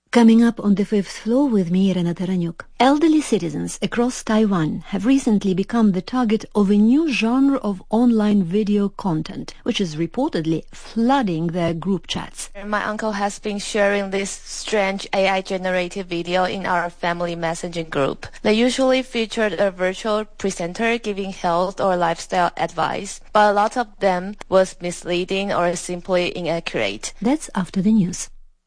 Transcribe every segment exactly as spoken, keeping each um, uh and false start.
Coming up on the fifth floor with me, Irena Taranyuk. Elderly citizens across Taiwan have recently become the target of a new genre of online video content, which is reportedly flooding their group chats. My uncle has been sharing this strange A I-generated video in our family messaging group. They usually featured a virtual presenter giving health or lifestyle advice, but a lot of them was misleading or simply inaccurate. That's after the news.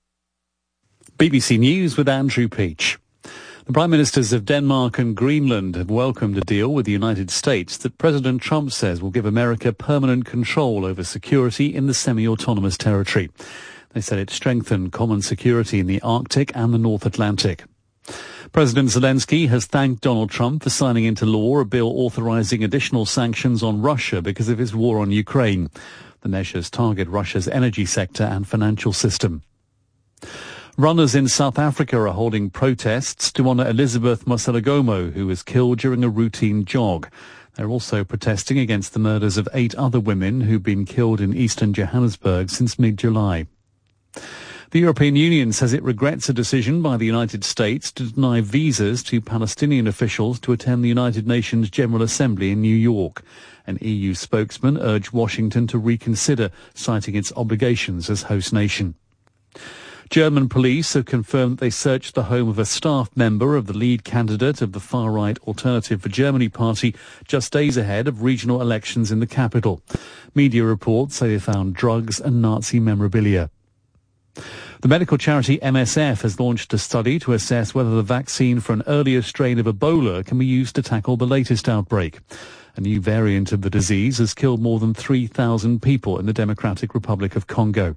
B B C News with Andrew Peach. The Prime Ministers of Denmark and Greenland have welcomed a deal with the United States that President Trump says will give America permanent control over security in the semi-autonomous territory. They said it strengthened common security in the Arctic and the North Atlantic. President Zelensky has thanked Donald Trump for signing into law a bill authorizing additional sanctions on Russia because of his war on Ukraine. The measures target Russia's energy sector and financial system. Runners in South Africa are holding protests to honour Elizabeth Maselagomo, who was killed during a routine jog. They're also protesting against the murders of eight other women who've been killed in eastern Johannesburg since mid-July. The European Union says it regrets a decision by the United States to deny visas to Palestinian officials to attend the United Nations General Assembly in New York. An E U spokesman urged Washington to reconsider, citing its obligations as host nation. German police have confirmed that they searched the home of a staff member of the lead candidate of the far-right Alternative for Germany party just days ahead of regional elections in the capital. Media reports say they found drugs and Nazi memorabilia. The medical charity M S F has launched a study to assess whether the vaccine for an earlier strain of Ebola can be used to tackle the latest outbreak. A new variant of the disease has killed more than three thousand people in the Democratic Republic of Congo.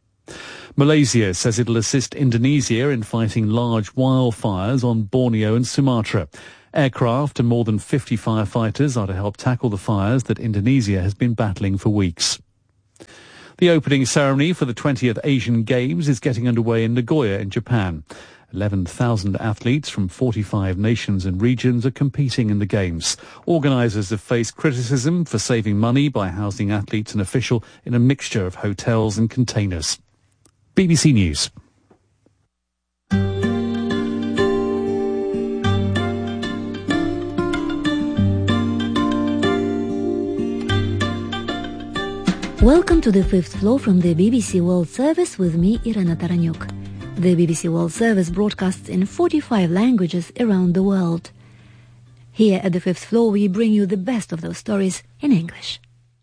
Malaysia says it'll assist Indonesia in fighting large wildfires on Borneo and Sumatra. Aircraft and more than fifty firefighters are to help tackle the fires that Indonesia has been battling for weeks. The opening ceremony for the twentieth Asian Games is getting underway in Nagoya in Japan. eleven thousand athletes from forty-five nations and regions are competing in the Games. Organisers have faced criticism for saving money by housing athletes and officials in a mixture of hotels and containers. B B C News. Welcome to the fifth floor from the B B C World Service with me, Irena Taranyuk. The B B C World Service broadcasts in forty-five languages around the world. Here at the fifth floor we bring you the best of those stories in English.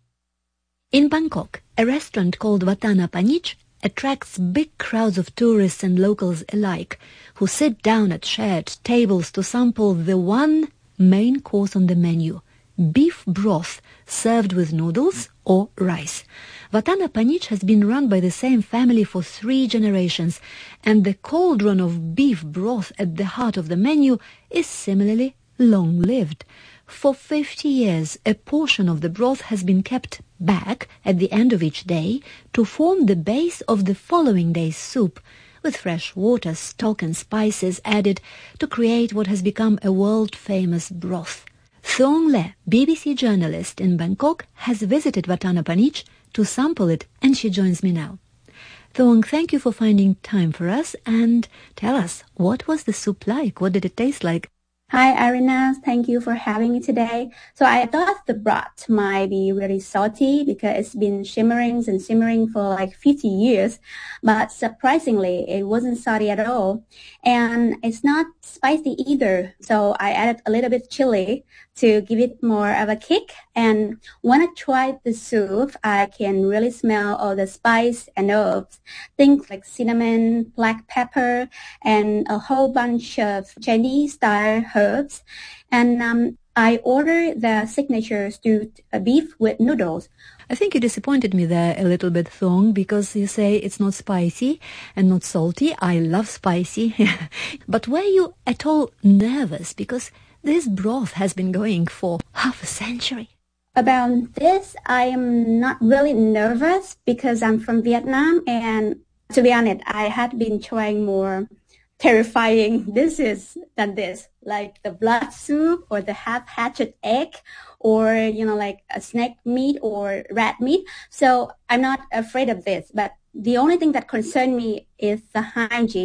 In Bangkok, a restaurant called Vatana Panich attracts big crowds of tourists and locals alike who sit down at shared tables to sample the one main course on the menu, beef broth served with noodles or rice. Vatana Panich has been run by the same family for three generations, and the cauldron of beef broth at the heart of the menu is similarly long-lived. For fifty years, a portion of the broth has been kept back at the end of each day to form the base of the following day's soup, with fresh water, stock and spices added to create what has become a world-famous broth. Thong Le, B B C journalist in Bangkok, has visited Vatana Panich to sample it, and she joins me now. Thong, thank you for finding time for us, and tell us, what was the soup like? What did it taste like? Hi, Irena. Thank you for having me today. So I thought the broth might be really salty because it's been shimmering and simmering for like fifty years. But surprisingly, it wasn't salty at all. And it's not spicy either. So I added a little bit chili to give it more of a kick. And when I tried the soup, I can really smell all the spice and herbs. Things like cinnamon, black pepper, and a whole bunch of Chinese-style herbs. And um, I ordered the signature stewed beef with noodles. I think you disappointed me there a little bit, Thong, because you say it's not spicy and not salty. I love spicy. But were you at all nervous? Because this broth has been going for half a century. About this, I am not really nervous because I'm from Vietnam. And to be honest, I had been trying more terrifying dishes than this, like the blood soup or the half-hatched egg or, you know, like a snake meat or rat meat. So I'm not afraid of this. But the only thing that concerned me is the hygiene.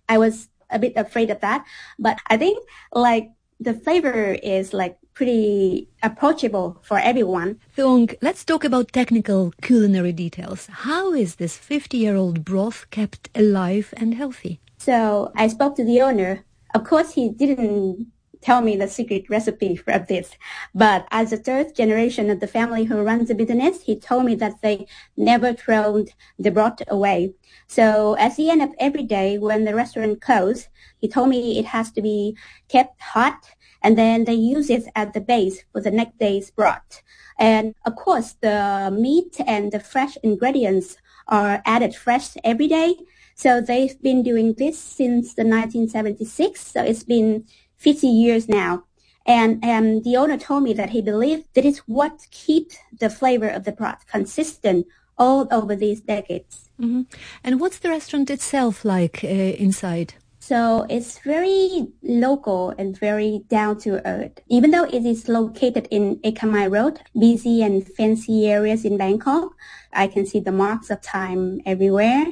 I was a bit afraid of that. But I think like the flavor is like pretty approachable for everyone. Thuong, let's talk about technical culinary details. How is this fifty-year-old broth kept alive and healthy? So I spoke to the owner. Of course, he didn't tell me the secret recipe for this. But as a third generation of the family who runs the business, he told me that they never thrown the broth away. So at the end of every day when the restaurant closed, he told me it has to be kept hot, and then they use it as the base for the next day's broth. And of course, the meat and the fresh ingredients are added fresh every day. So they've been doing this since the nineteen seventy-six. So it's been fifty years now. And um, the owner told me that he believed that is what keeps the flavor of the broth consistent all over these decades. Mm-hmm. And what's the restaurant itself like uh, inside? So it's very local and very down to earth. Even though it is located in Eka Mai Road, busy and fancy areas in Bangkok, I can see the marks of time everywhere.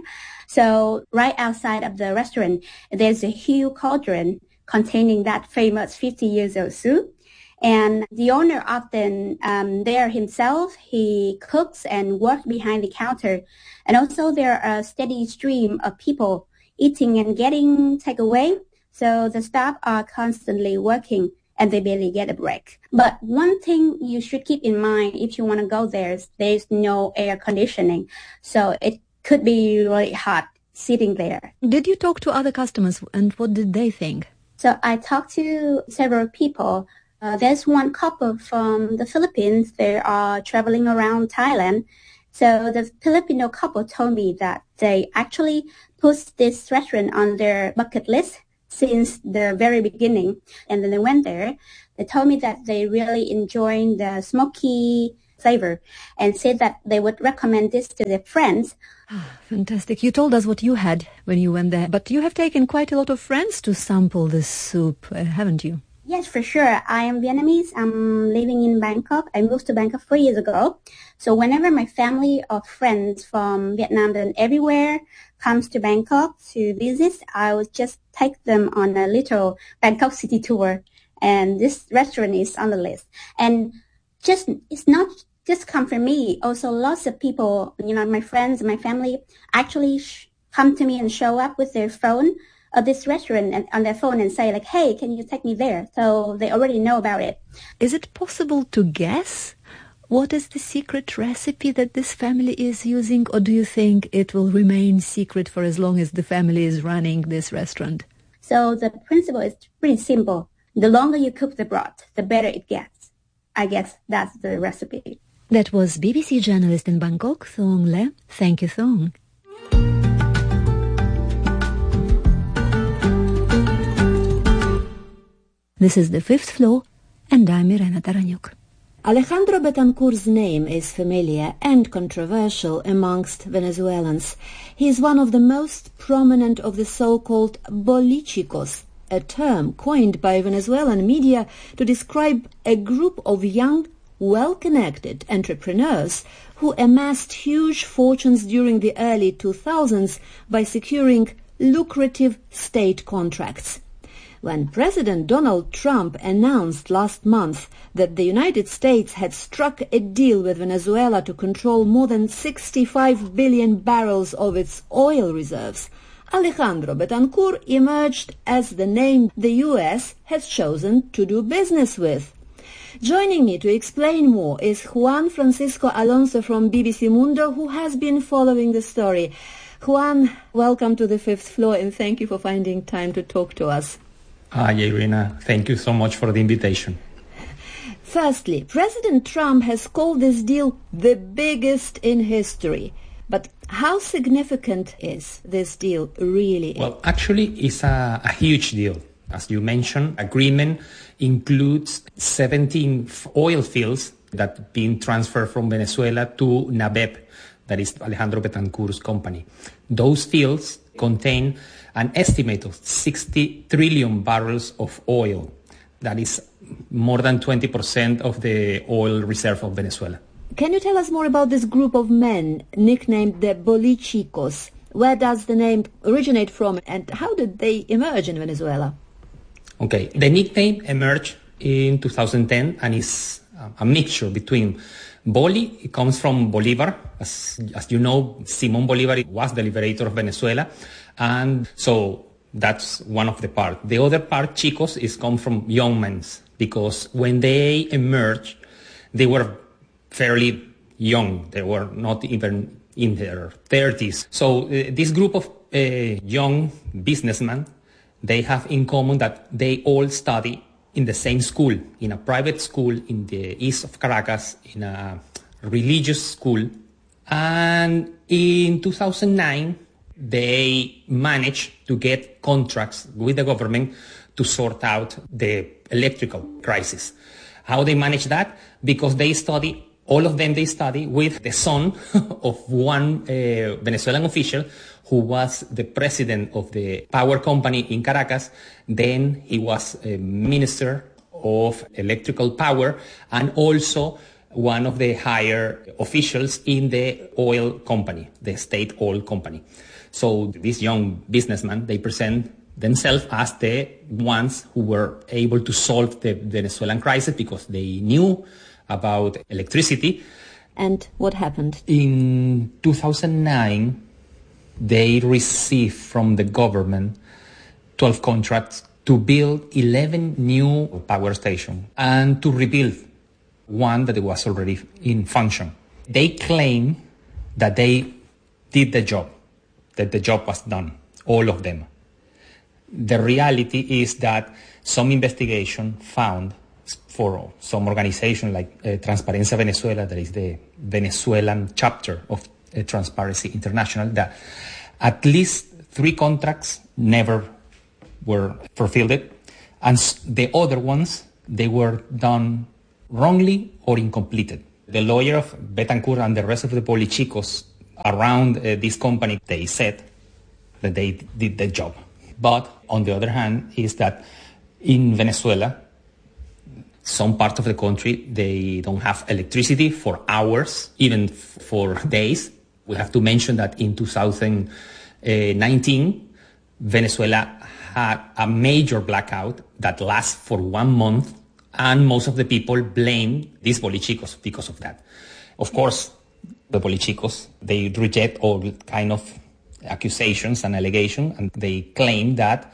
So right outside of the restaurant, there's a huge cauldron containing that famous fifty years old soup. And the owner often um, there himself, he cooks and works behind the counter. And also there are a steady stream of people eating and getting takeaway. So the staff are constantly working and they barely get a break. But one thing you should keep in mind if you want to go there is there's no air conditioning. So it could be really hot sitting there. Did you talk to other customers and what did they think? So I talked to several people. Uh, there's one couple from the Philippines. They are traveling around Thailand. So the Filipino couple told me that they actually put this restaurant on their bucket list since the very beginning. And then they went there. They told me that they really enjoyed the smoky flavor and said that they would recommend this to their friends. Fantastic. You told us what you had when you went there, but you have taken quite a lot of friends to sample this soup, uh, haven't you? Yes, for sure. I am Vietnamese. I'm living in Bangkok. I moved to Bangkok four years ago. So whenever my family or friends from Vietnam and everywhere comes to Bangkok to visit, I would just take them on a little Bangkok city tour. And this restaurant is on the list. And just it's not just come from me. Also, lots of people, you know, my friends, my family actually sh- come to me and show up with their phone of this restaurant and on their phone and say like, hey, can you take me there? So they already know about it. Is it possible to guess what is the secret recipe that this family is using, or do you think it will remain secret for as long as the family is running this restaurant? So the principle is pretty simple. The longer you cook the broth, the better it gets. I guess that's the recipe. That was B B C journalist in Bangkok, Thuong Le. Thank you, Thuong. This is The Fifth Floor, and I'm Irena Taranyuk. Alejandro Betancourt's name is familiar and controversial amongst Venezuelans. He is one of the most prominent of the so-called bolichicos, a term coined by Venezuelan media to describe a group of young, well-connected entrepreneurs who amassed huge fortunes during the early two thousands by securing lucrative state contracts. When President Donald Trump announced last month that the United States had struck a deal with Venezuela to control more than sixty-five billion barrels of its oil reserves, Alejandro Betancourt emerged as the name the U S has chosen to do business with. Joining me to explain more is Juan Francisco Alonso from B B C Mundo, who has been following the story. Juan, welcome to The Fifth Floor and thank you for finding time to talk to us. Hi, Irina. Thank you so much for the invitation. Firstly, President Trump has called this deal the biggest in history. But how significant is this deal really? Well, actually, it's a, a huge deal. As you mentioned, agreement includes seventeen oil fields that have been transferred from Venezuela to NABEP, that is Alejandro Betancourt's company. Those fields contain an estimate of sixty trillion barrels of oil. That is more than twenty percent of the oil reserve of Venezuela. Can you tell us more about this group of men, nicknamed the Bolichicos? Where does the name originate from, and how did they emerge in Venezuela? Okay, the nickname emerged in two thousand ten and is a mixture between Boli. It comes from Bolivar. As, as you know, Simón Bolívar was the liberator of Venezuela. And so that's one of the parts. The other part, Chicos, is come from young men, because when they emerged, they were fairly young. They were not even in their thirties. So uh, this group of uh, young businessmen, they have in common that they all study in the same school, in a private school in the east of Caracas, in a religious school. And in two thousand nine, they managed to get contracts with the government to sort out the electrical crisis. How they managed that? Because they study, all of them they study with the son of one uh, Venezuelan official who was the president of the power company in Caracas. Then he was a minister of electrical power and also one of the higher officials in the oil company, the state oil company. So these young businessmen, they present themselves as the ones who were able to solve the Venezuelan crisis because they knew about electricity. And what happened? In two thousand nine, they received from the government twelve contracts to build eleven new power stations and to rebuild one that was already in function. They claim that they did the job, that the job was done, all of them. The reality is that some investigation found for some organization like uh, Transparencia Venezuela, that is the Venezuelan chapter of uh, Transparency International, that at least three contracts never were fulfilled, and the other ones, they were done wrongly or incompleted. The lawyer of Betancourt and the rest of the Polichicos around uh, this company, they said that they did the job. But on the other hand is that in Venezuela, some part of the country, they don't have electricity for hours, even f- for days. We have to mention that in two thousand nineteen, Venezuela had a major blackout that lasts for one month, and most of the people blame these Polichicos because of that. Of course, the Polichicos, they reject all kind of accusations and allegations, and they claim that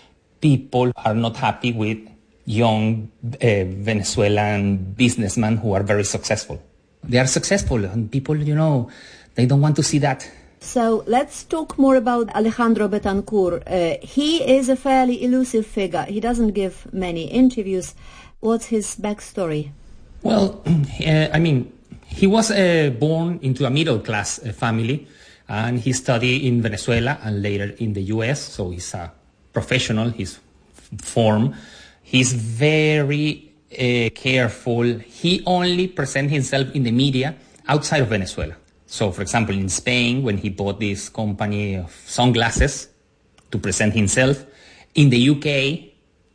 people are not happy with young uh, Venezuelan businessmen who are very successful. They are successful, and people, you know, they don't want to see that. So let's talk more about Alejandro Betancourt. Uh, he is a fairly elusive figure. He doesn't give many interviews. What's his backstory? Well, uh, I mean, he was uh, born into a middle-class uh, family, and he studied in Venezuela and later in the U S, so he's a professional, he's formed. He's very uh, careful. He only presents himself in the media outside of Venezuela. So, for example, in Spain, when he bought this company of sunglasses to present himself. In the U K,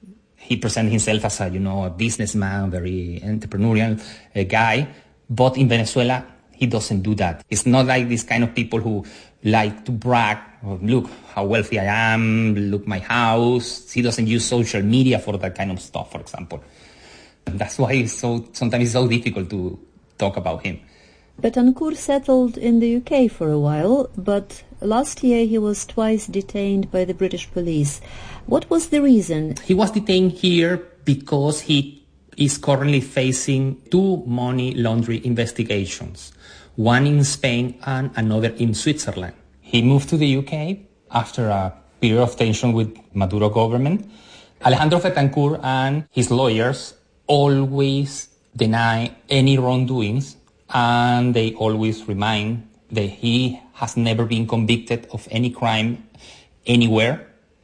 he presented himself as a, you know, a businessman, very entrepreneurial uh, guy. But in Venezuela, he doesn't do that. It's not like this kind of people who like to brag, or, look how wealthy I am, look my house. He doesn't use social media for that kind of stuff, for example. And that's why it's so, sometimes it's so difficult to talk about him. Betancourt settled in the U K for a while, but last year he was twice detained by the British police. What was the reason? He was detained here because he is currently facing two money laundering investigations, one in Spain and another in Switzerland. He moved to the U K after a period of tension with Maduro government. Alejandro Betancourt and his lawyers always deny any wrongdoings, and they always remind that he has never been convicted of any crime anywhere.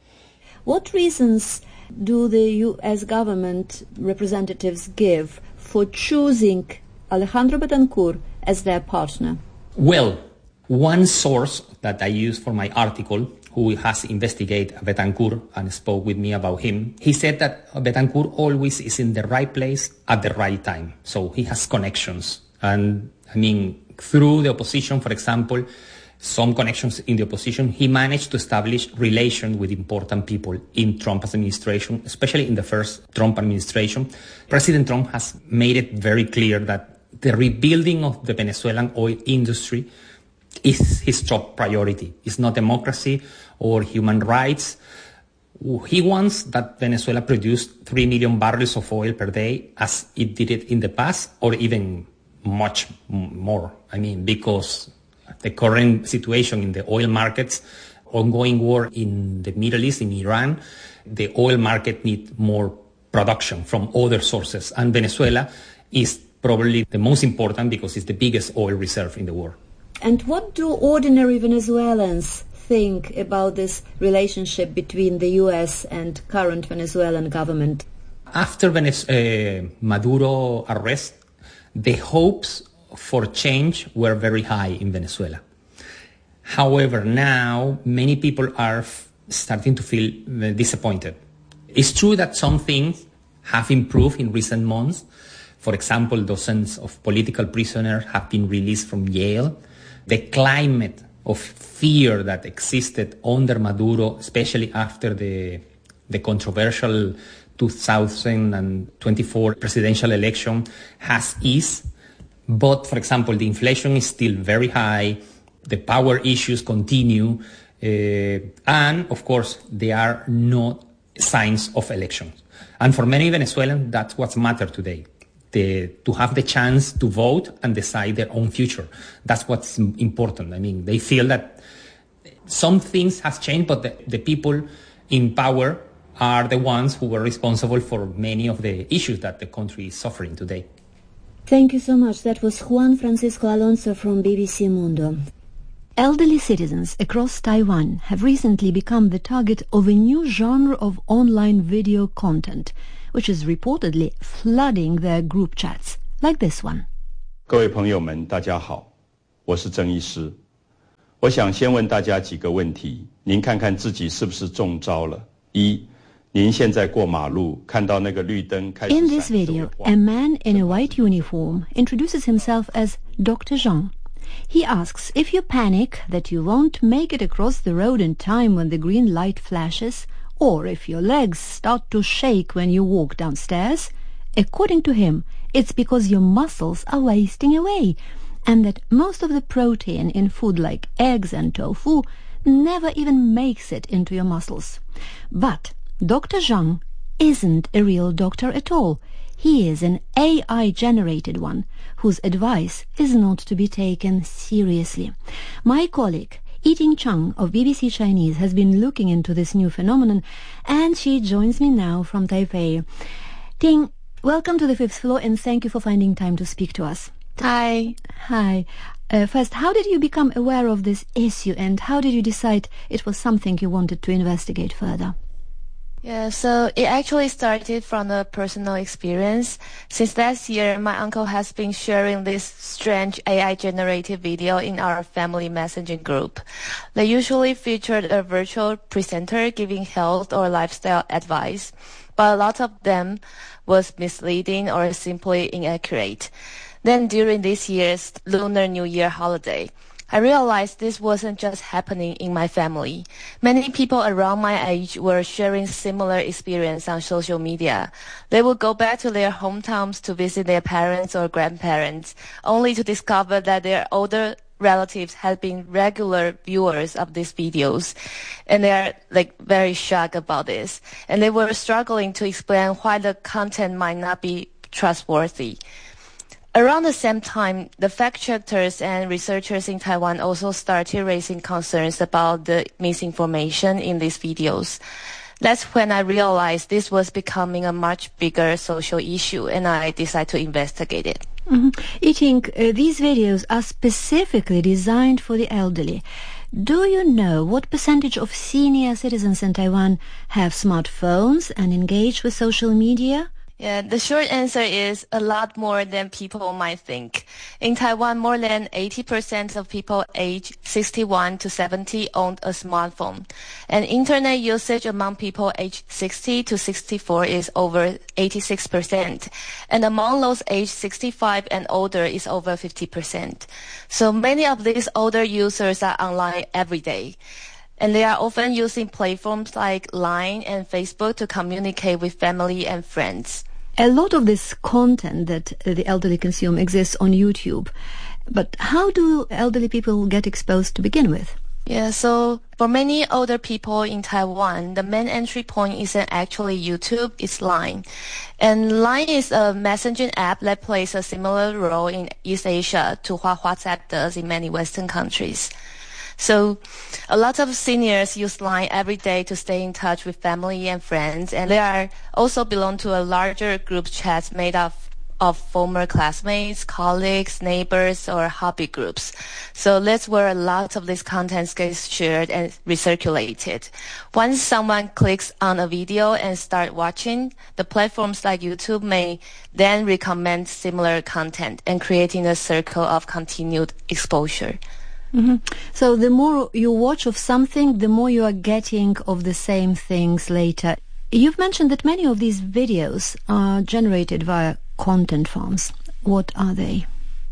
What reasons do the U S government representatives give for choosing Alejandro Betancourt as their partner? Well, one source that I used for my article, who has investigated Betancourt and spoke with me about him, he said that Betancourt always is in the right place at the right time. So he has connections. And I mean, through the opposition, for example, some connections in the opposition, he managed to establish relations with important people in Trump's administration, especially in the first Trump administration. President Trump has made it very clear that the rebuilding of the Venezuelan oil industry is his top priority. It's not democracy or human rights. He wants that Venezuela produce three million barrels of oil per day as it did it in the past, or even much more. I mean, because the current situation in the oil markets, ongoing war in the Middle East, in Iran, the oil market needs more production from other sources. And Venezuela is probably the most important because it's the biggest oil reserve in the world. And what do ordinary Venezuelans think about this relationship between the U S and current Venezuelan government? After Venez- uh, Maduro arrest, the hopes for change were very high in Venezuela. However, now many people are f- starting to feel uh, disappointed. It's true that some things have improved in recent months. For example, dozens of political prisoners have been released from jail. The climate of fear that existed under Maduro, especially after the, the controversial two thousand twenty-four presidential election, has eased. But, for example, the inflation is still very high, the power issues continue, uh, and, of course, there are no signs of elections. And for many Venezuelans, that's what matters today, the, to have the chance to vote and decide their own future. That's what's important. I mean, they feel that some things have changed, but the, the people in power are the ones who were responsible for many of the issues that the country is suffering today. Thank you so much. That was Juan Francisco Alonso from B B C Mundo. Elderly citizens across Taiwan have recently become the target of a new genre of online video content, which is reportedly flooding their group chats, like this one. 各位朋友们，大家好，我是郑医师。我想先问大家几个问题，您看看自己是不是中招了？一 In this video, a man in a white uniform introduces himself as Doctor Zhang. He asks if you panic that you won't make it across the road in time when the green light flashes, or if your legs start to shake when you walk downstairs. According to him, it's because your muscles are wasting away, and that most of the protein in food like eggs and tofu never even makes it into your muscles. But Doctor Zhang isn't a real doctor at all. He is an A I-generated one, whose advice is not to be taken seriously. My colleague, Yiting Chang of B B C Chinese, has been looking into this new phenomenon, and she joins me now from Taipei. Ting, welcome to the fifth floor, and thank you for finding time to speak to us. Hi. Hi. Uh, first, how did you become aware of this issue, and how did you decide it was something you wanted to investigate further? Yeah, so it actually started from a personal experience. Since last year, my uncle has been sharing this strange A I-generated video in our family messaging group. They usually featured a virtual presenter giving health or lifestyle advice, but a lot of them was misleading or simply inaccurate. Then during this year's Lunar New Year holiday, I realized this wasn't just happening in my family. Many people around my age were sharing similar experience on social media. They would go back to their hometowns to visit their parents or grandparents, only to discover that their older relatives had been regular viewers of these videos. And they are like very shocked about this. And they were struggling to explain why the content might not be trustworthy. Around the same time, the fact-checkers and researchers in Taiwan also started raising concerns about the misinformation in these videos. That's when I realized this was becoming a much bigger social issue, and I decided to investigate it. Mm-hmm. You think uh, these videos are specifically designed for the elderly. Do you know what percentage of senior citizens in Taiwan have smartphones and engage with social media? Yeah, the short answer is a lot more than people might think. In Taiwan, more than eighty percent of people aged sixty-one to seventy own a smartphone. And internet usage among people aged sixty to sixty-four is over eighty-six percent. And among those aged sixty-five and older is over fifty percent. So many of these older users are online every day. And they are often using platforms like Line and Facebook to communicate with family and friends. A lot of this content that the elderly consume exists on YouTube. But how do elderly people get exposed to begin with? Yeah, so for many older people in Taiwan, the main entry point isn't actually YouTube, it's Line. And Line is a messaging app that plays a similar role in East Asia to what WhatsApp does in many Western countries. So a lot of seniors use Line every day to stay in touch with family and friends, and they are also belong to a larger group chat made up of former classmates, colleagues, neighbors, or hobby groups. So that's where a lot of this content gets shared and recirculated. Once someone clicks on a video and start watching, the platforms like YouTube may then recommend similar content and creating a circle of continued exposure. Mm-hmm. So the more you watch of something, the more you are getting of the same things later. You've mentioned that many of these videos are generated via content farms. What are they?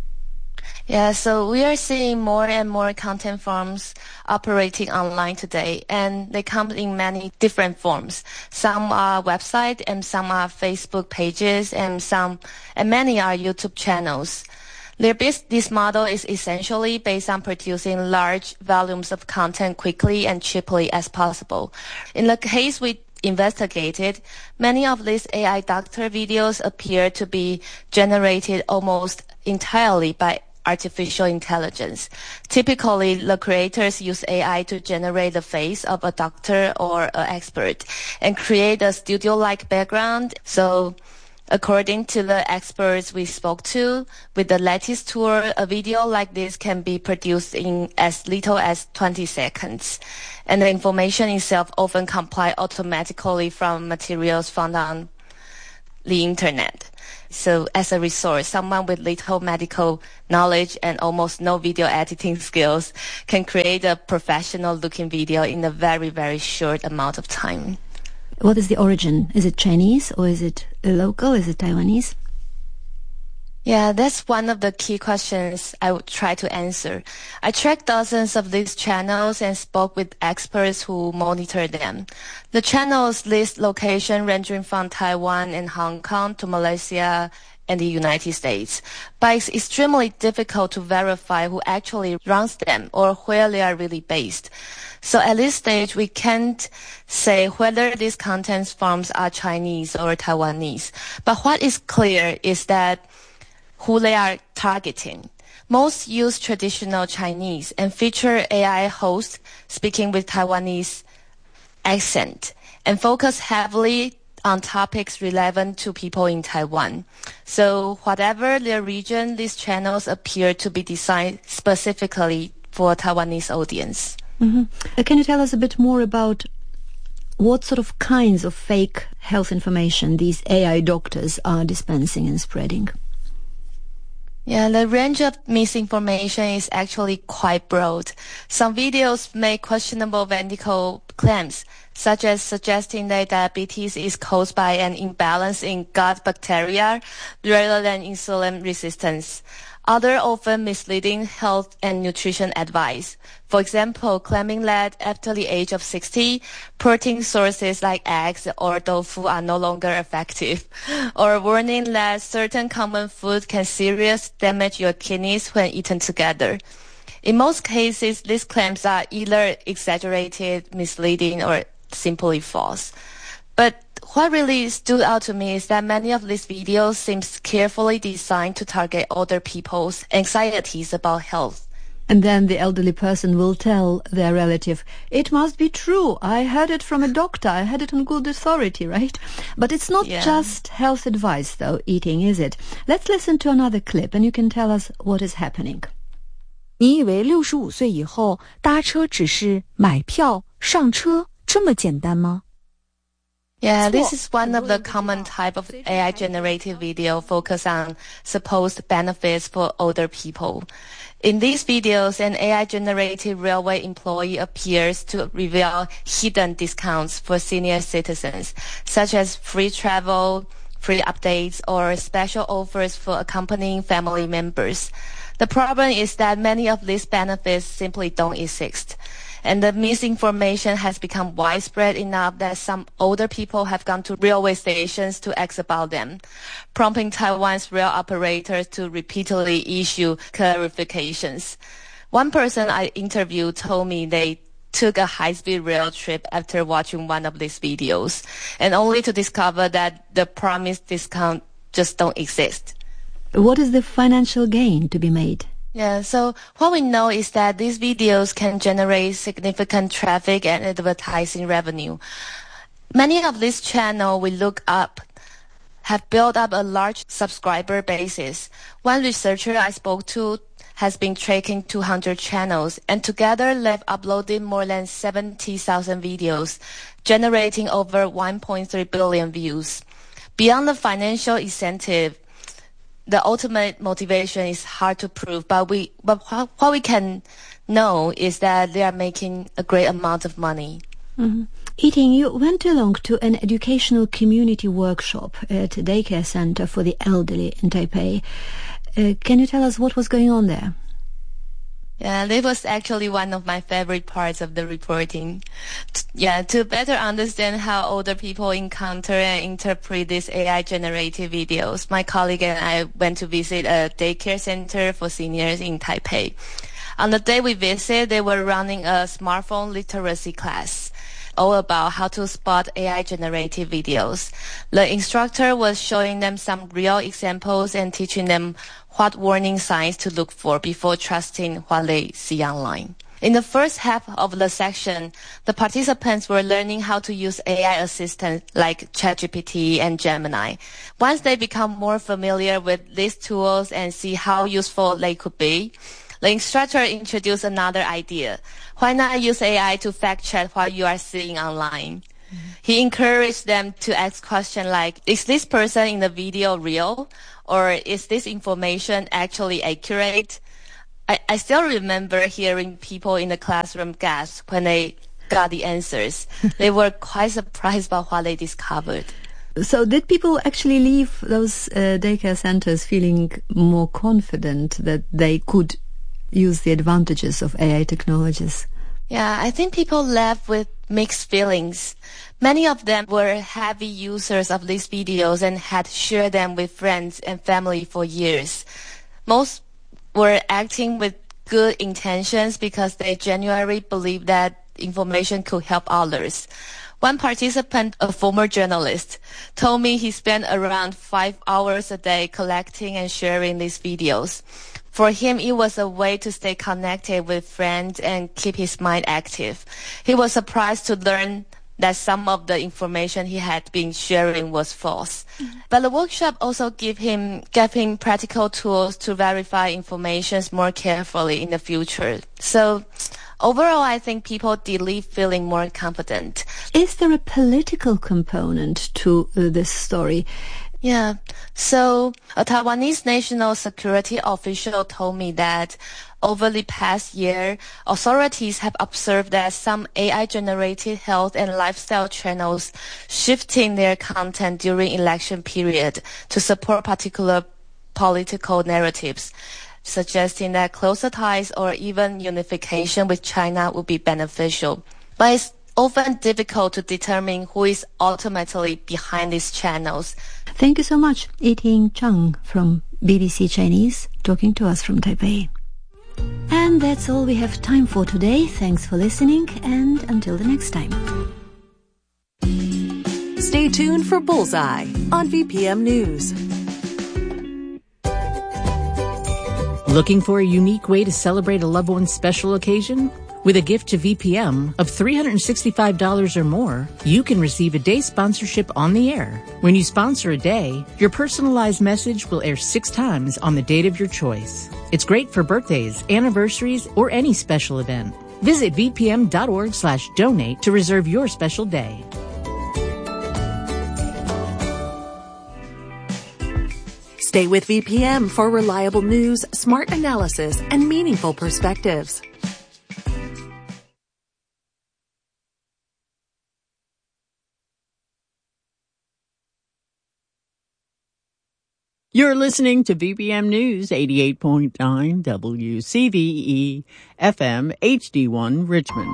Yeah, so we are seeing more and more content farms operating online today, and they come in many different forms. Some are websites, and some are Facebook pages, and some, and many are YouTube channels. Their business model is essentially based on producing large volumes of content quickly and cheaply as possible. In the case we investigated, many of these A I doctor videos appear to be generated almost entirely by artificial intelligence. Typically, the creators use A I to generate the face of a doctor or an expert and create a studio-like background. So according to the experts we spoke to, with the latest tool, a video like this can be produced in as little as twenty seconds. And the information itself often compiles automatically from materials found on the internet. So as a result, someone with little medical knowledge and almost no video editing skills can create a professional-looking video in a very, very short amount of time. What is the origin? Is it Chinese or is it local? Is it Taiwanese? Yeah, that's one of the key questions I would try to answer. I tracked dozens of these channels and spoke with experts who monitor them. The channels list locations ranging from Taiwan and Hong Kong to Malaysia and the United States. But it's extremely difficult to verify who actually runs them or where they are really based. So at this stage, we can't say whether these content farms are Chinese or Taiwanese. But what is clear is that who they are targeting. Most use traditional Chinese and feature A I hosts speaking with Taiwanese accent and focus heavily on topics relevant to people in Taiwan. So whatever their region, these channels appear to be designed specifically for a Taiwanese audience. Mm-hmm. Uh, can you tell us a bit more about what sort of kinds of fake health information these A I doctors are dispensing and spreading? Yeah, the range of misinformation is actually quite broad. Some videos make questionable medical claims, such as suggesting that diabetes is caused by an imbalance in gut bacteria rather than insulin resistance. Other often misleading health and nutrition advice. For example, claiming that after the age of sixty, protein sources like eggs or tofu are no longer effective, or warning that certain common foods can seriously damage your kidneys when eaten together. In most cases, these claims are either exaggerated, misleading, or simply false. But what really stood out to me is that many of these videos seem carefully designed to target older people's anxieties about health. And then the elderly person will tell their relative, it must be true, I heard it from a doctor, I had it on good authority, right? But it's not Yeah. just health advice, though, eating, is it? Let's listen to another clip and you can tell us what is happening. 你以为六十五岁以后搭车只是买票上车这么简单吗？ Yeah, this is one of the common type of A I-generated video focused on supposed benefits for older people. In these videos, an A I-generated railway employee appears to reveal hidden discounts for senior citizens, such as free travel, free updates, or special offers for accompanying family members. The problem is that many of these benefits simply don't exist. And the misinformation has become widespread enough that some older people have gone to railway stations to ask about them, prompting Taiwan's rail operators to repeatedly issue clarifications. One person I interviewed told me they took a high-speed rail trip after watching one of these videos, and only to discover that the promised discount just don't exist. What is the financial gain to be made? Yeah, so what we know is that these videos can generate significant traffic and advertising revenue. Many of these channels we look up have built up a large subscriber basis. One researcher I spoke to has been tracking two hundred channels, and together they've uploaded more than seventy thousand videos, generating over one point three billion views. Beyond the financial incentive, the ultimate motivation is hard to prove, but we but what we can know is that they are making a great amount of money. Mm-hmm. Yiting, you went along to an educational community workshop at a daycare center for the elderly in Taipei. Uh, can you tell us what was going on there? Yeah, this was actually one of my favorite parts of the reporting. T- yeah, to better understand how older people encounter and interpret these A I-generated videos, my colleague and I went to visit a daycare center for seniors in Taipei. On the day we visited, they were running a smartphone literacy class, all about how to spot A I-generated videos. The instructor was showing them some real examples and teaching them what warning signs to look for before trusting what they see online. In the first half of the section, the participants were learning how to use A I assistants like ChatGPT and Gemini. Once they become more familiar with these tools and see how useful they could be, the instructor introduced another idea. Why not use A I to fact-check what you are seeing online? Mm-hmm. He encouraged them to ask questions like, is this person in the video real? Or is this information actually accurate? I, I still remember hearing people in the classroom gasp when they got the answers. They were quite surprised by what they discovered. So did people actually leave those uh, daycare centers feeling more confident that they could use the advantages of A I technologies? Yeah, I think people left with mixed feelings. Many of them were heavy users of these videos and had shared them with friends and family for years. Most were acting with good intentions because they genuinely believed that information could help others. One participant, a former journalist, told me he spent around five hours a day collecting and sharing these videos. For him, it was a way to stay connected with friends and keep his mind active. He was surprised to learn that some of the information he had been sharing was false. Mm-hmm. But the workshop also gave him, gave him practical tools to verify information more carefully in the future. So overall, I think people did leave feeling more confident. Is there a political component to uh, this story? Yeah. So a Taiwanese national security official told me that over the past year, authorities have observed that some A I-generated health and lifestyle channels shifting their content during election period to support particular political narratives, suggesting that closer ties or even unification with China would be beneficial. But it's often difficult to determine who is ultimately behind these channels. Thank you so much, Yiting Chang from B B C Chinese, talking to us from Taipei. And that's all we have time for today. Thanks for listening, and until the next time. Stay tuned for Bullseye on V P M News. Looking for a unique way to celebrate a loved one's special occasion? With a gift to V P M of three hundred sixty-five dollars or more, you can receive a day sponsorship on the air. When you sponsor a day, your personalized message will air six times on the date of your choice. It's great for birthdays, anniversaries, or any special event. Visit vpm.org slash donate to reserve your special day. Stay with V P M for reliable news, smart analysis, and meaningful perspectives. You're listening to V P M News, eighty-eight point nine W C V E F M H D one Richmond.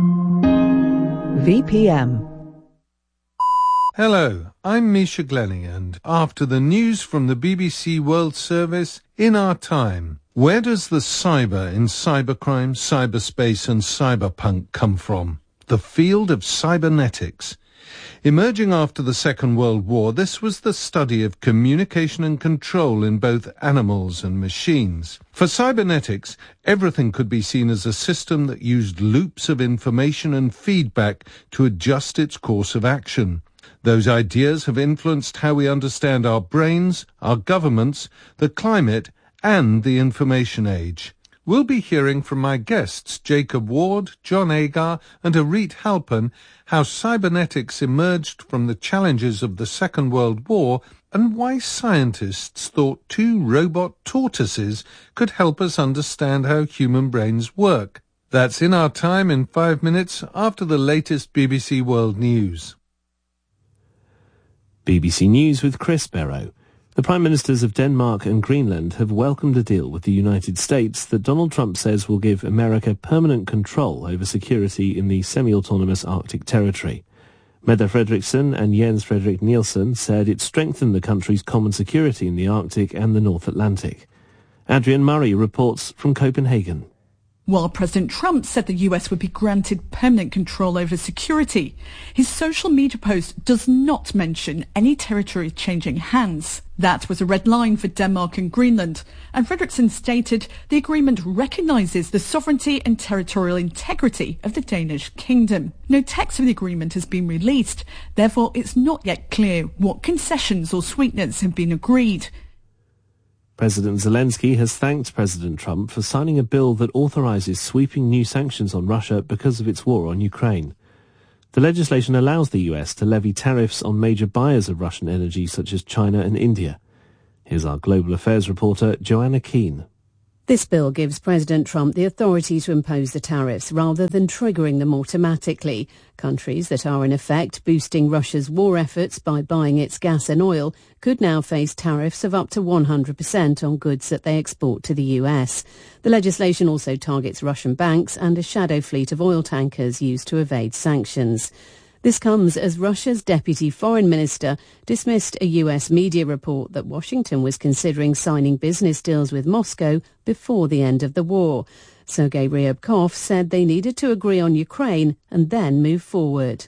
V P M. Hello, I'm Misha Glenning, and after the news from the B B C World Service, in our time, where does the cyber in cybercrime, cyberspace and cyberpunk come from? The field of cybernetics. Emerging after the Second World War, this was the study of communication and control in both animals and machines. For cybernetics, everything could be seen as a system that used loops of information and feedback to adjust its course of action. Those ideas have influenced how we understand our brains, our governments, the climate, and the information age. We'll be hearing from my guests, Jacob Ward, John Agar, and Arit Halpern, how cybernetics emerged from the challenges of the Second World War and why scientists thought two robot tortoises could help us understand how human brains work. That's in our time in five minutes after the latest B B C World News. B B C News with Chris Barrow. The Prime Ministers of Denmark and Greenland have welcomed a deal with the United States that Donald Trump says will give America permanent control over security in the semi-autonomous Arctic territory. Mette Frederiksen and Jens Frederik Nielsen said it strengthened the country's common security in the Arctic and the North Atlantic. Adrian Murray reports from Copenhagen. While President Trump said the U S would be granted permanent control over security, his social media post does not mention any territory changing hands. That was a red line for Denmark and Greenland, and Frederiksen stated the agreement recognises the sovereignty and territorial integrity of the Danish kingdom. No text of the agreement has been released, therefore it's not yet clear what concessions or sweeteners have been agreed. President Zelensky has thanked President Trump for signing a bill that authorises sweeping new sanctions on Russia because of its war on Ukraine. The legislation allows the U S to levy tariffs on major buyers of Russian energy such as China and India. Here's our Global Affairs reporter, Joanna Keane. This bill gives President Trump the authority to impose the tariffs rather than triggering them automatically. Countries that are in effect boosting Russia's war efforts by buying its gas and oil could now face tariffs of up to one hundred percent on goods that they export to the U S. The legislation also targets Russian banks and a shadow fleet of oil tankers used to evade sanctions. This comes as Russia's deputy foreign minister dismissed a U S media report that Washington was considering signing business deals with Moscow before the end of the war. Sergei Ryabkov said they needed to agree on Ukraine and then move forward.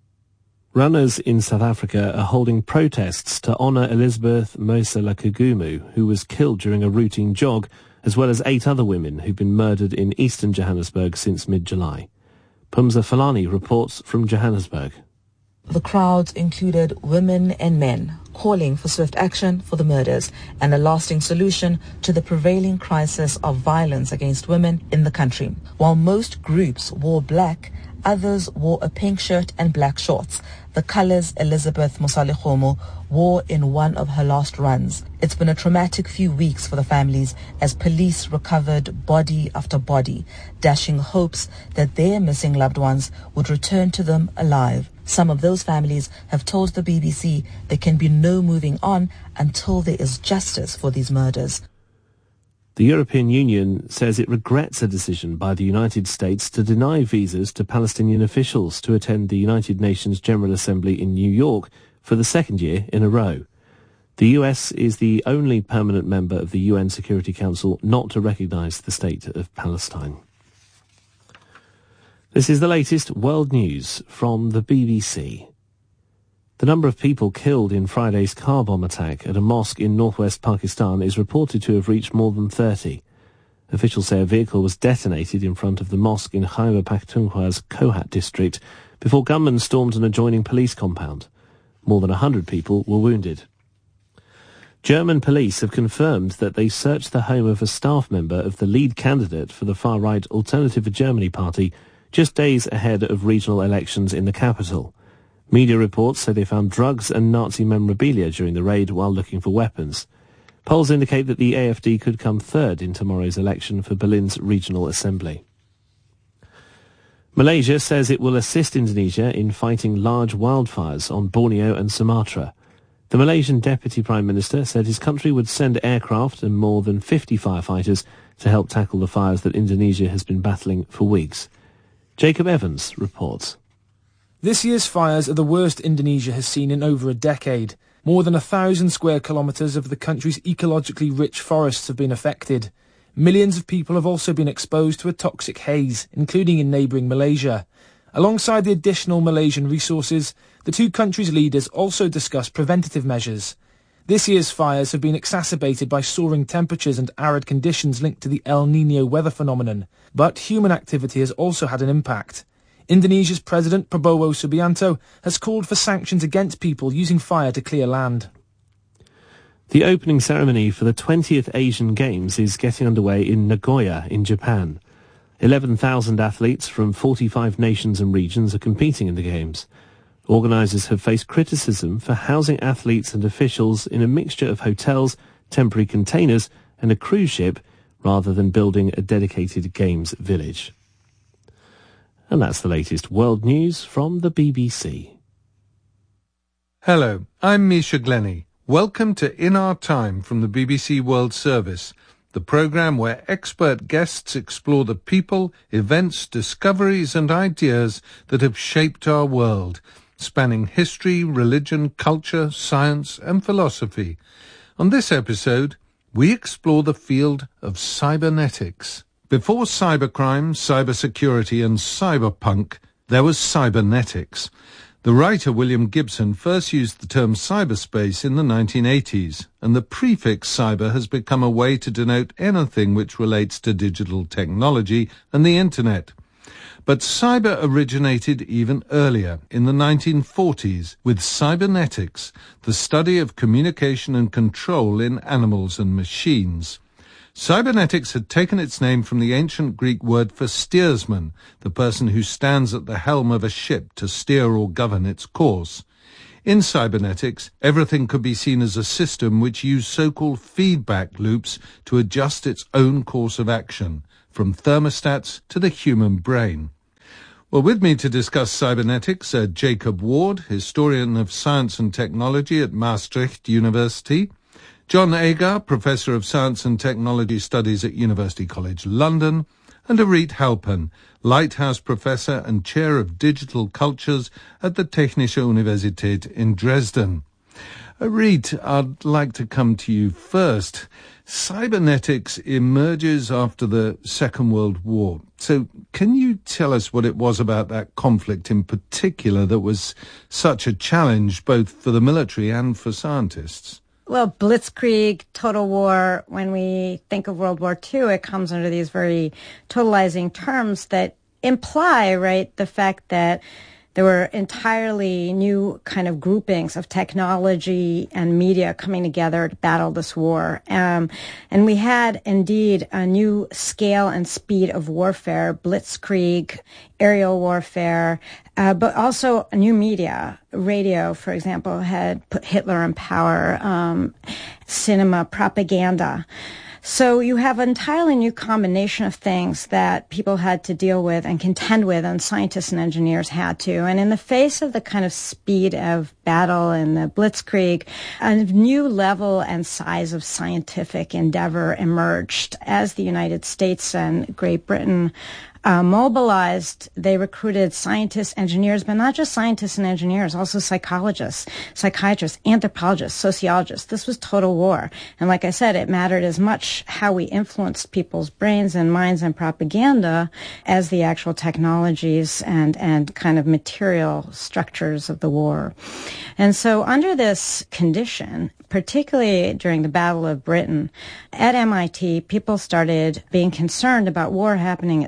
Runners in South Africa are holding protests to honour Elizabeth Moselakagumu, who was killed during a routine jog, as well as eight other women who've been murdered in eastern Johannesburg since mid-July. Pumza Falani reports from Johannesburg. The crowds included women and men calling for swift action for the murders and a lasting solution to the prevailing crisis of violence against women in the country. While most groups wore black, others wore a pink shirt and black shorts, the colours Elizabeth Moselakagumu wore in one of her last runs. It's been a traumatic few weeks for the families as police recovered body after body, dashing hopes that their missing loved ones would return to them alive. Some of those families have told the B B C there can be no moving on until there is justice for these murders. The European Union says it regrets a decision by the United States to deny visas to Palestinian officials to attend the United Nations General Assembly in New York for the second year in a row. The U S is the only permanent member of the U N Security Council not to recognise the state of Palestine. This is the latest world news from the B B C. The number of people killed in Friday's car bomb attack at a mosque in northwest Pakistan is reported to have reached more than thirty. Officials say a vehicle was detonated in front of the mosque in Khyber Pakhtunkhwa's Kohat district before gunmen stormed an adjoining police compound. More than one hundred people were wounded. German police have confirmed that they searched the home of a staff member of the lead candidate for the far-right Alternative for Germany party just days ahead of regional elections in the capital. Media reports say they found drugs and Nazi memorabilia during the raid while looking for weapons. Polls indicate that the A F D could come third in tomorrow's election for Berlin's Regional Assembly. Malaysia says it will assist Indonesia in fighting large wildfires on Borneo and Sumatra. The Malaysian Deputy Prime Minister said his country would send aircraft and more than fifty firefighters to help tackle the fires that Indonesia has been battling for weeks. Jacob Evans reports. This year's fires are the worst Indonesia has seen in over a decade. More than a thousand square kilometres of the country's ecologically rich forests have been affected. Millions of people have also been exposed to a toxic haze, including in neighbouring Malaysia. Alongside the additional Malaysian resources, the two countries' leaders also discussed preventative measures. This year's fires have been exacerbated by soaring temperatures and arid conditions linked to the El Niño weather phenomenon, but human activity has also had an impact. Indonesia's President Prabowo Subianto has called for sanctions against people using fire to clear land. The opening ceremony for the twentieth Asian Games is getting underway in Nagoya in Japan. eleven thousand athletes from forty-five nations and regions are competing in the Games. Organisers have faced criticism for housing athletes and officials in a mixture of hotels, temporary containers and a cruise ship rather than building a dedicated Games village. And that's the latest world news from the B B C. Hello, I'm Misha Glenny. Welcome to In Our Time from the B B C World Service, the programme where expert guests explore the people, events, discoveries and ideas that have shaped our world, spanning history, religion, culture, science and philosophy. On this episode, we explore the field of cybernetics. Before cybercrime, cybersecurity and cyberpunk, there was cybernetics. The writer William Gibson first used the term cyberspace in the nineteen eighties, and the prefix cyber has become a way to denote anything which relates to digital technology and the internet. But cyber originated even earlier, in the nineteen forties, with cybernetics, the study of communication and control in animals and machines. Cybernetics had taken its name from the ancient Greek word for steersman, the person who stands at the helm of a ship to steer or govern its course. In cybernetics, everything could be seen as a system which used so-called feedback loops to adjust its own course of action, from thermostats to the human brain. Well, with me to discuss cybernetics are Jacob Ward, historian of science and technology at Maastricht University, John Agar, Professor of Science and Technology Studies at University College London, and Arit Halpan, Lighthouse Professor and Chair of Digital Cultures at the Technische Universität in Dresden. Arit, I'd like to come to you first. Cybernetics emerges after the Second World War. So can you tell us what it was about that conflict in particular that was such a challenge both for the military and for scientists? Well, blitzkrieg, total war, when we think of World War Two, it comes under these very totalizing terms that imply, right, the fact that there were entirely new kind of groupings of technology and media coming together to battle this war. Um, and we had indeed a new scale and speed of warfare, blitzkrieg, aerial warfare, uh, but also a new media. Radio, for example, had put Hitler in power, um, cinema, propaganda. So you have an entirely new combination of things that people had to deal with and contend with, and scientists and engineers had to. And in the face of the kind of speed of battle and the blitzkrieg, a new level and size of scientific endeavor emerged as the United States and Great Britain Uh, mobilized. They recruited scientists, engineers, but not just scientists and engineers, also psychologists, psychiatrists, anthropologists, sociologists. This was total war. And like I said, it mattered as much how we influenced people's brains and minds and propaganda as the actual technologies and, and kind of material structures of the war. And so under this condition, particularly during the Battle of Britain, at M I T, people started being concerned about war happening at speeds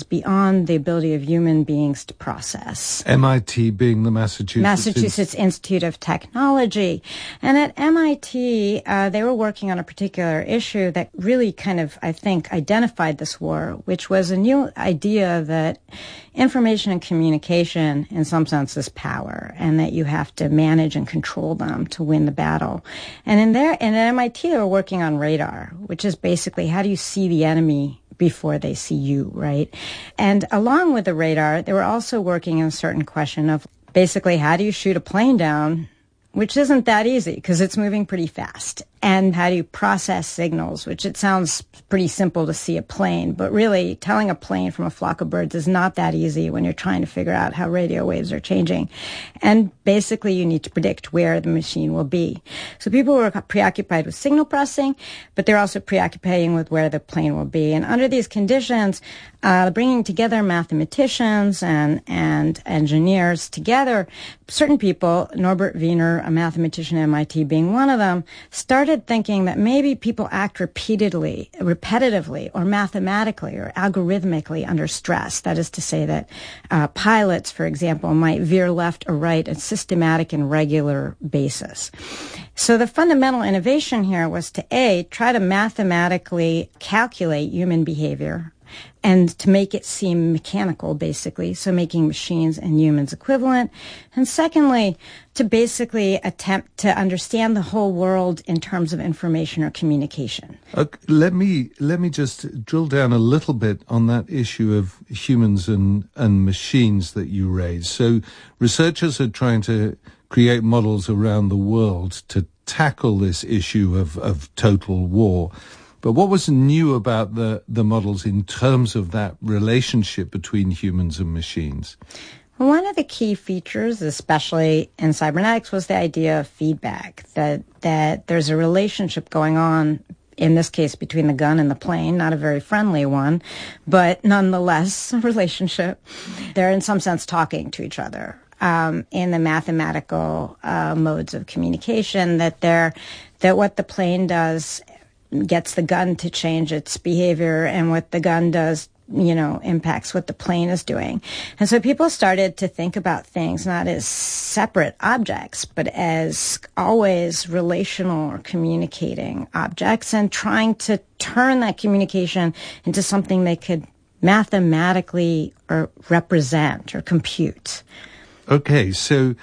machines beyond the ability of human beings to process. M I T being the Massachusetts... Massachusetts Institute of Technology. And at M I T, uh, they were working on a particular issue that really kind of, I think, identified this war, which was a new idea that information and communication, in some sense, is power, and that you have to manage and control them to win the battle. And in there, and at M I T, they were working on radar, which is basically how do you see the enemy before they see you, right? And along with the radar, they were also working on a certain question of basically how do you shoot a plane down, which isn't that easy because it's moving pretty fast. And how do you process signals, which it sounds pretty simple to see a plane, but really telling a plane from a flock of birds is not that easy when you're trying to figure out how radio waves are changing. And basically you need to predict where the machine will be. So people were preoccupied with signal processing, but they're also preoccupied with where the plane will be. And under these conditions, uh, bringing together mathematicians and, and engineers together, certain people, Norbert Wiener, a mathematician at M I T being one of them, started thinking that maybe people act repeatedly, repetitively, or mathematically, or algorithmically under stress. That is to say that uh, pilots, for example, might veer left or right on a systematic and regular basis. So the fundamental innovation here was to, A, try to mathematically calculate human behavior, and to make it seem mechanical, basically, so making machines and humans equivalent. And secondly, to basically attempt to understand the whole world in terms of information or communication. Okay, let me let me just drill down a little bit on that issue of humans and, and machines that you raised. So researchers are trying to create models around the world to tackle this issue of, of total war. But what was new about the, the models in terms of that relationship between humans and machines? One of the key features, especially in cybernetics, was the idea of feedback, that, that there's a relationship going on, in this case, between the gun and the plane, not a very friendly one, but nonetheless a relationship. They're in some sense talking to each other. Um, in the mathematical uh, modes of communication, that they're, that what the plane does gets the gun to change its behavior, and what the gun does, you know, impacts what the plane is doing. And so people started to think about things not as separate objects, but as always relational or communicating objects, and trying to turn that communication into something they could mathematically or represent or compute. Okay, so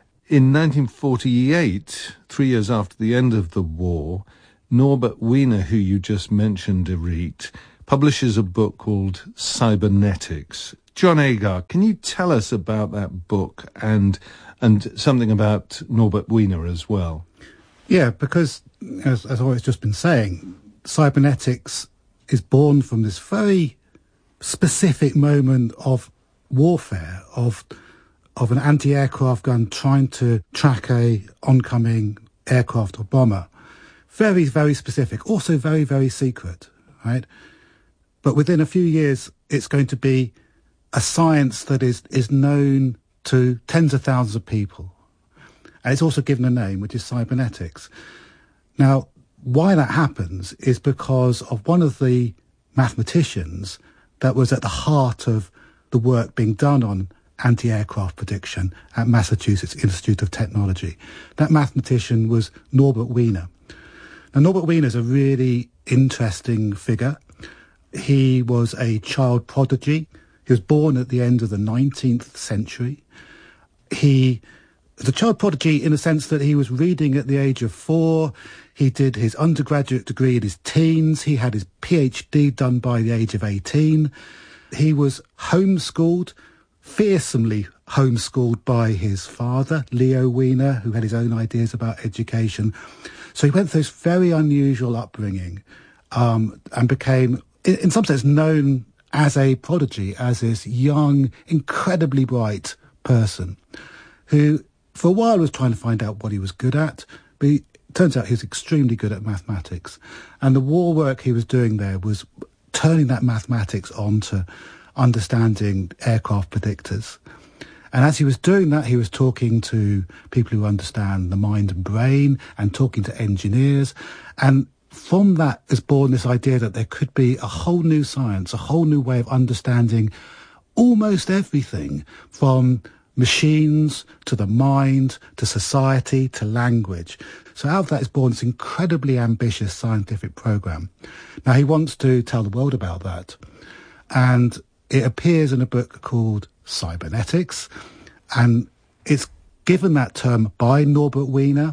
in nineteen forty-eight, three years after the end of the war, Norbert Wiener, who you just mentioned, Irit, publishes a book called Cybernetics. John Agar, can you tell us about that book and and something about Norbert Wiener as well? Yeah, because, as, as I've just been saying, cybernetics is born from this very specific moment of warfare, of of an anti-aircraft gun trying to track a oncoming aircraft or bomber. Very, very specific, also very, very secret, right? But within a few years, it's going to be a science that is, is known to tens of thousands of people. And it's also given a name, which is cybernetics. Now, why that happens is because of one of the mathematicians that was at the heart of the work being done on anti-aircraft prediction at Massachusetts Institute of Technology. That mathematician was Norbert Wiener. Now, Norbert Wiener is a really interesting figure. He was a child prodigy. He was born at the end of the nineteenth century. He was a child prodigy in the sense that he was reading at the age of four. He did his undergraduate degree in his teens. He had his PhD done by the age of eighteen. He was homeschooled, fearsomely homeschooled by his father, Leo Wiener, who had his own ideas about education. So he went through this very unusual upbringing um, and became, in, in some sense, known as a prodigy, as this young, incredibly bright person who, for a while, was trying to find out what he was good at. But he, it turns out he was extremely good at mathematics. And the war work he was doing there was turning that mathematics onto understanding aircraft predictors. And as he was doing that, he was talking to people who understand the mind and brain and talking to engineers. And from that is born this idea that there could be a whole new science, a whole new way of understanding almost everything, from machines to the mind to society to language. So out of that is born this incredibly ambitious scientific program. Now he wants to tell the world about that, and it appears in a book called Cybernetics, and it's given that term by Norbert Wiener.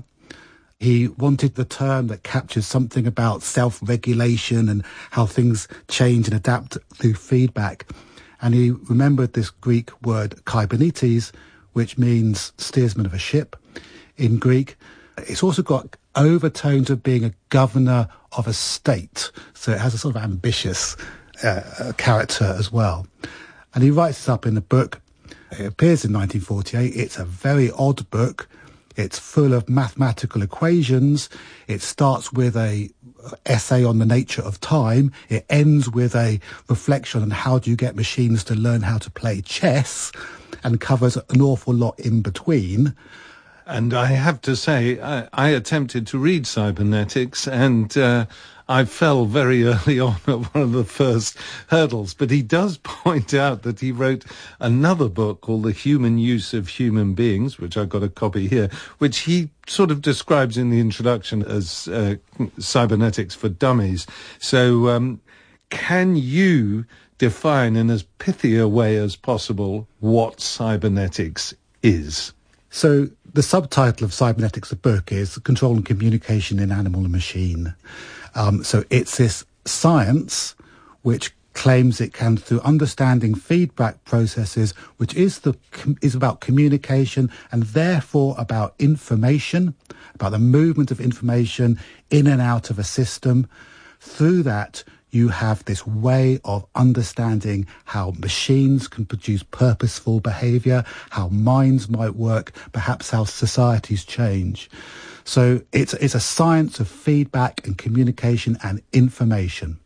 He wanted the term that captures something about self-regulation and how things change and adapt through feedback. And he remembered this Greek word kybernetes, which means steersman of a ship in Greek. It's also got overtones of being a governor of a state. So it has a sort of ambitious uh, character as well. And he writes this up in the book. It appears in nineteen forty-eight. It's a very odd book. It's full of mathematical equations. It starts with a essay on the nature of time. It ends with a reflection on how do you get machines to learn how to play chess, and covers an awful lot in between. And I have to say, I, I attempted to read Cybernetics, and uh, I fell very early on at one of the first hurdles. But he does point out that he wrote another book called The Human Use of Human Beings, which I've got a copy here, which he sort of describes in the introduction as uh, Cybernetics for Dummies. So um, can you define in as pithy a way as possible what cybernetics is? So the subtitle of Cybernetics, the book, is Control and Communication in Animal and Machine. Um, so it's this science which claims it can, through understanding feedback processes, which is the is about communication and therefore about information, about the movement of information in and out of a system. Through that, you have this way of understanding how machines can produce purposeful behaviour, how minds might work, perhaps how societies change. So it's, it's a science of feedback and communication and information.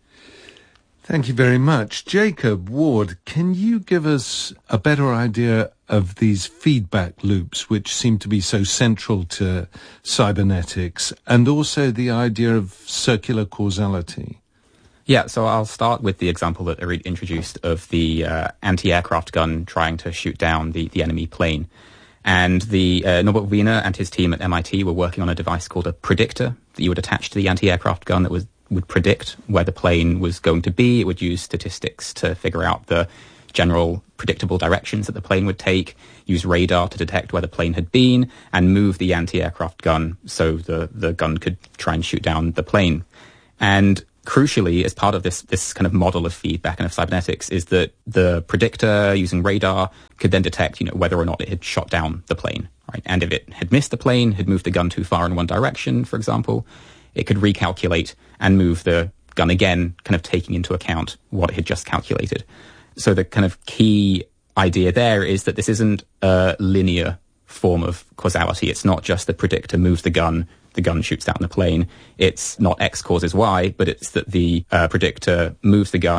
Thank you very much. Jacob Ward, can you give us a better idea of these feedback loops, which seem to be so central to cybernetics, and also the idea of circular causality? Yeah, so I'll start with the example that Irit introduced of the uh, anti-aircraft gun trying to shoot down the, the enemy plane. And the uh, Norbert Wiener and his team at M I T were working on a device called a predictor that you would attach to the anti-aircraft gun that was, would predict where the plane was going to be. It would use statistics to figure out the general predictable directions that the plane would take, use radar to detect where the plane had been, and move the anti-aircraft gun so the, the gun could try and shoot down the plane. And crucially, as part of this this kind of model of feedback and of cybernetics, is that the predictor using radar could then detect, you know, whether or not it had shot down the plane, right? And if it had missed the plane, had moved the gun too far in one direction, for example, it could recalculate and move the gun again, kind of taking into account what it had just calculated. So the kind of key idea there is that this isn't a linear form of causality. It's not just the predictor moves the gun, the gun shoots down the plane. It's not X causes Y, but it's that the uh, predictor moves the gun,